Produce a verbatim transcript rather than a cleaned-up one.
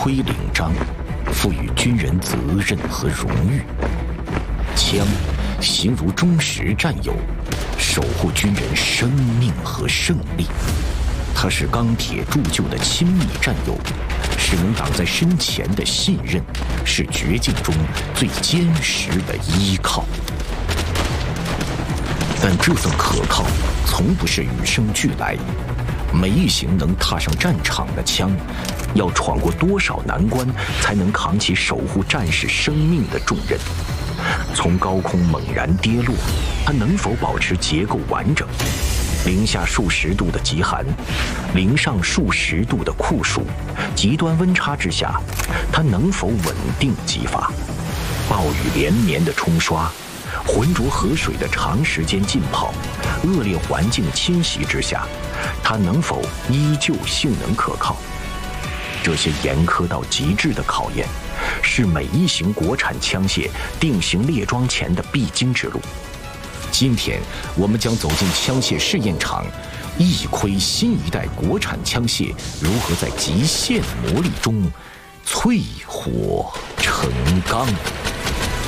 盔领章，赋予军人责任和荣誉。枪形如忠实战友，守护军人生命和胜利。它是钢铁铸就的亲密战友，是能挡在身前的信任，是绝境中最坚实的依靠。但这份可靠从不是与生俱来。每一行能踏上战场的枪，要闯过多少难关，才能扛起守护战士生命的重任？从高空猛然跌落，它能否保持结构完整？零下数十度的极寒，零上数十度的酷暑，极端温差之下，它能否稳定激发？暴雨连绵的冲刷，浑浊河水的长时间浸泡，恶劣环境侵袭之下，它能否依旧性能可靠？这些严苛到极致的考验，是每一型国产枪械定型列装前的必经之路。今天，我们将走进枪械试验场，一窥新一代国产枪械如何在极限磨砺中淬火成钢。